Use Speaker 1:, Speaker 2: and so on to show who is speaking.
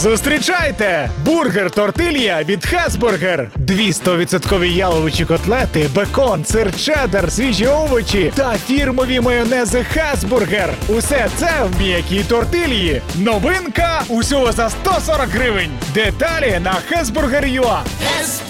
Speaker 1: Зустрічайте! Бургер тортилья від Хесбургер. 200% яловичі котлети, бекон, сир чеддер, свіжі овочі та фірмові майонези Хесбургер. Усе це в м'якій тортильї. Новинка усього за 140 гривень. Деталі на Hesburger.ua.